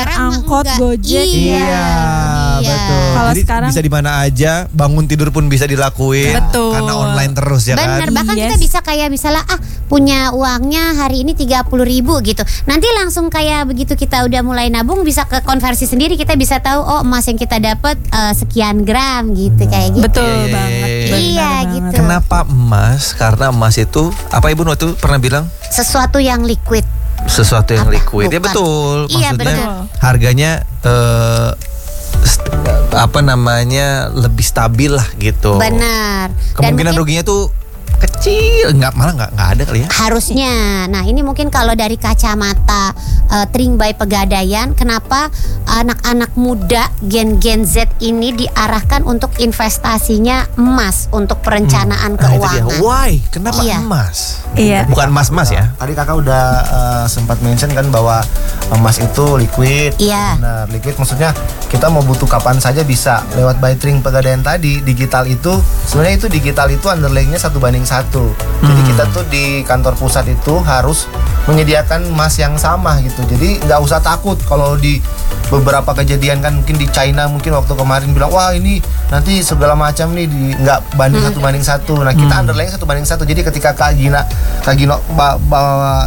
bayar angkot, Gojek. Iya, betul. Kalau jadi sekarang bisa di mana aja, bangun tidur pun bisa dilakuin. Betul. Karena online terus ya kan. Bener, bahkan kita bisa kayak misalnya punya uangnya hari ini 30.000 gitu. Nanti langsung kayak begitu kita udah mulai nabung bisa ke konversi sendiri, kita bisa tahu emas yang kita dapat sekian gram gitu kayak gitu. Betul banget. Iya gitu. Kenapa emas? Karena emas itu apa Ibu waktu pernah bilang? Sesuatu yang liquid. Sesuatu yang liquid. Ya Bukan. betul. Iya, Maksudnya betul. harganya lebih stabil lah gitu. Benar. Kemungkinan ruginya tuh kecil, malah nggak ada kali ya. Harusnya. Nah ini mungkin kalau dari kacamata Tring by Pegadaian, kenapa anak-anak muda Gen Z ini diarahkan untuk investasinya emas untuk perencanaan keuangan? Why? Kenapa Iya. emas? Iya. Bukan emas-emas ya? Tadi kakak udah sempat mention kan bahwa emas itu liquid. Iya. Benar, liquid maksudnya kita mau butuh kapan saja bisa. Lewat by Tring Pegadaian tadi, digital itu sebenarnya itu digital itu underlying-nya 1:1. Jadi kita tuh di kantor pusat itu harus menyediakan emas yang sama gitu. Jadi nggak usah takut kalau di beberapa kejadian kan mungkin di China mungkin waktu kemarin bilang wah ini nanti segala macam nih nggak banding 1:1. Nah kita underlying 1:1. Jadi ketika Kak Gino bawa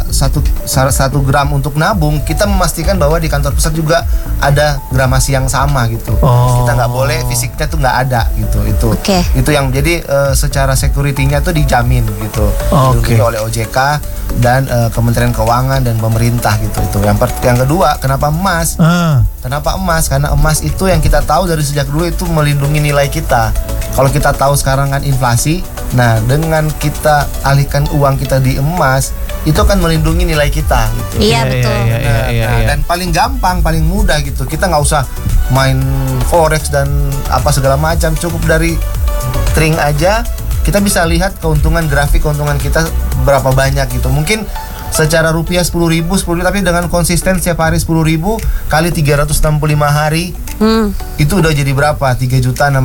1 gram untuk nabung, kita memastikan bahwa di kantor pusat juga ada gramasi yang sama gitu. Kita nggak boleh fisiknya tuh nggak ada gitu. Oke. Itu yang jadi secara security-nya tuh dijamin gitu. Dilindungi oleh OJK dan Kementerian Keuangan dan pemerintah gitu. Itu yang kedua, kenapa emas? Kenapa emas? Karena emas itu yang kita tahu dari sejak dulu itu melindungi nilai kita. Kalau kita tahu sekarang kan inflasi, nah dengan kita alihkan uang kita di emas, itu akan melindungi nilai kita gitu. Iya betul. Dan paling gampang, paling mudah gitu. Kita nggak usah main forex dan apa segala macam, cukup dari Tring aja kita bisa lihat grafik keuntungan kita berapa banyak gitu. Mungkin secara rupiah 10.000 tapi dengan konsisten setiap hari 10.000 kali 365 hari itu udah jadi berapa? 3.650.000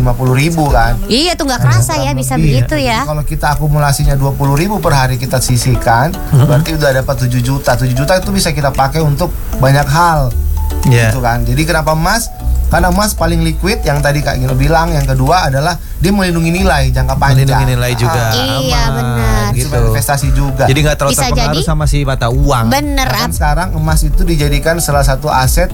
kan? Iya tuh nggak kerasa ya bisa begitu ya. Kalau kita akumulasinya 20.000 per hari kita sisihkan, berarti udah dapat 7 juta. 7 juta itu bisa kita pakai untuk banyak hal. Gitu kan. Jadi kenapa emas? Karena emas paling liquid yang tadi Kak Gino bilang. Yang kedua adalah dia melindungi nilai jangka panjang. Melindungi nilai juga. Iya benar. Gitu. Investasi juga. Jadi nggak terlalu Bisa terpengaruh jadi. sama si mata uang. Bener. Bahkan sekarang emas itu dijadikan salah satu aset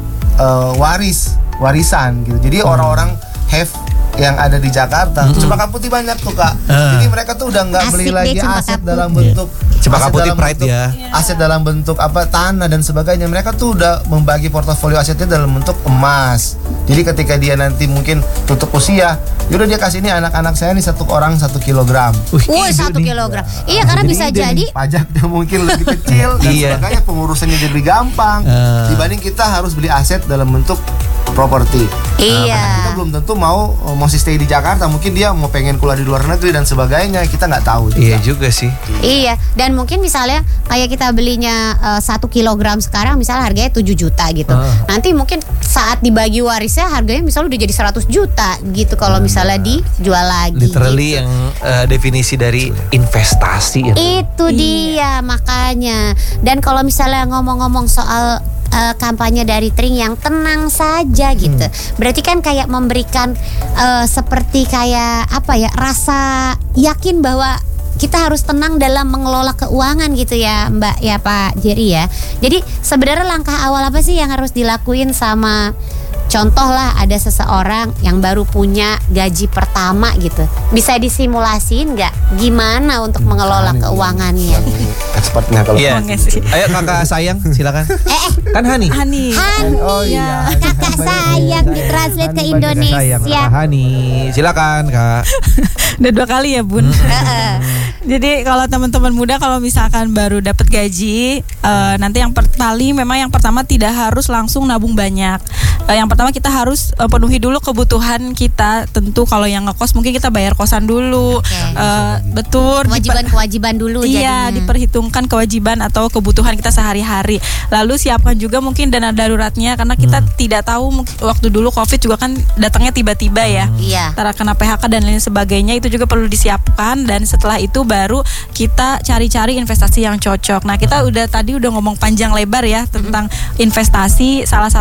warisan gitu. Jadi orang-orang have yang ada di Jakarta, Cempaka Putih banyak tuh Kak. Jadi mereka tuh udah nggak beli Asik lagi deh Cempaka aset Putih. dalam bentuk Cempaka aset Putih dalam Pride bentuk- ya. aset dalam bentuk tanah dan sebagainya. Mereka tuh udah membagi portofolio asetnya dalam bentuk emas. Jadi ketika dia nanti mungkin tutup usia, yaudah dia kasih ini anak-anak saya nih 1 orang 1 kilogram. Woi 1 kilogram. Iya karena bisa jadi. Pajaknya mungkin lebih kecil dan sebagainya, pengurusannya jadi lebih gampang dibanding kita harus beli aset dalam bentuk properti. Iya. Kita belum tentu mau stay di Jakarta, mungkin dia mau pengen kuliah di luar negeri dan sebagainya, kita nggak tahu juga. Iya juga sih. Iya, dan mungkin misalnya kayak kita belinya 1 kilogram sekarang misalnya harganya 7 juta gitu. Nanti mungkin saat dibagi warisnya harganya misalnya udah jadi 100 juta gitu kalau misalnya dijual lagi. Literally gitu. yang definisi dari investasi ya. Itu dia makanya. Dan kalau misalnya ngomong-ngomong soal kampanye dari Tring yang tenang saja gitu. Berarti kan kayak memberikan seperti kayak apa ya, rasa yakin bahwa kita harus tenang dalam mengelola keuangan gitu ya Mbak ya Pak Jerry ya. Jadi sebenarnya langkah awal apa sih yang harus dilakuin sama contoh lah ada seseorang yang baru punya gaji pertama gitu. Bisa disimulasiin nggak gimana untuk mengelola keuangannya? Expertnya kalau Iya. Ayo kakak sayang silakan. Kan Hani. Hani. Oh iya. Kakak sayang ditranslate ke Indonesia. Kakak Hani. Silakan Kak. Udah 2 kali ya Bun. Jadi kalau teman-teman muda kalau misalkan baru dapat gaji, nanti yang pertama tidak harus langsung nabung banyak. Yang pertama kita harus penuhi dulu kebutuhan kita. Tentu kalau yang ngekos mungkin kita bayar kosan dulu. Betul. Kewajiban dulu. Iya, jadinya. diperhitungkan kewajiban atau kebutuhan kita sehari-hari. Lalu siapkan juga mungkin dana daruratnya karena kita tidak tahu waktu dulu Covid juga kan datangnya tiba-tiba ya. Iya. Antara kena PHK dan lain sebagainya itu juga perlu disiapkan dan setelah itu baru kita cari-cari investasi yang cocok. Nah, kita tadi udah ngomong panjang lebar ya tentang investasi. Salah satu